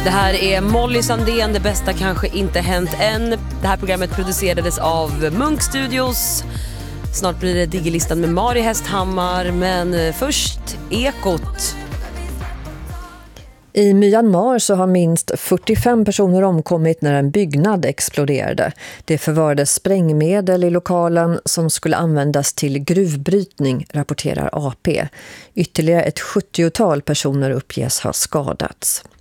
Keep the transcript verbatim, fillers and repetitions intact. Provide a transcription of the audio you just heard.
Det här är Molly Sandén, det bästa kanske inte hänt än. Det här programmet producerades av Munk Studios. Snart blir det Digilistan med Mari Hästhammar, men först Ekot. I Myanmar så har minst fyrtiofem personer omkommit när en byggnad exploderade. Det förvarades sprängmedel i lokalen som skulle användas till gruvbrytning, rapporterar A P. Ytterligare ett sjuttiotal personer uppges ha skadats.